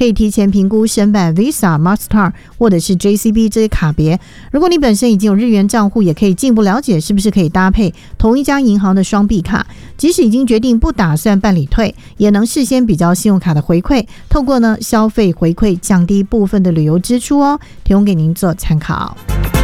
可以提前评估申办 Visa、Master 或者是 JCB 这些卡别。如果你本身已经有日元账户，也可以进一步了解是不是可以搭配同一家银行的双币卡。即使已经决定不打算办理退，也能事先比较信用卡的回馈，透过呢消费回馈降低部分的旅游支出哦，提供给您做参考。